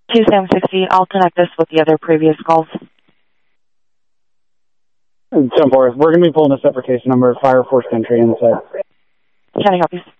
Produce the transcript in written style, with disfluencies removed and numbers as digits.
2760, I'll connect this with the other previous calls. 10-4, we're going to be pulling a separate case number, Fire Force Entry inside. Can I help you?